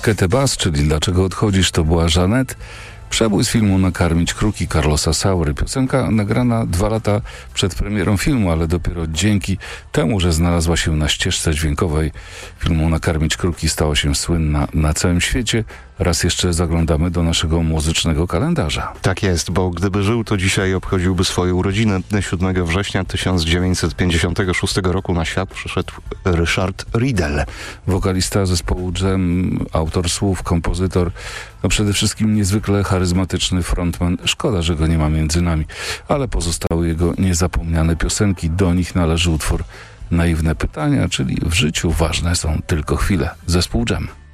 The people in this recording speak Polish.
Que Bas, czyli Dlaczego odchodzisz, to była Jeanette. Przebój z filmu Nakarmić kruki Carlosa Saury. Piosenka nagrana 2 lata przed premierą filmu, ale dopiero dzięki temu, że znalazła się na ścieżce dźwiękowej filmu Nakarmić kruki, stała się słynna na całym świecie. Raz jeszcze zaglądamy do naszego muzycznego kalendarza. Tak jest, bo gdyby żył, to dzisiaj obchodziłby swoje urodziny. 7 września 1956 roku na świat przyszedł Richard Riddle. Wokalista zespołu Jam, autor słów, kompozytor, przede wszystkim niezwykle charyzmatyczny frontman. Szkoda, że go nie ma między nami, ale pozostały jego niezapomniane piosenki. Do nich należy utwór Naiwne pytania, czyli w życiu ważne są tylko chwile. Zespół Jam.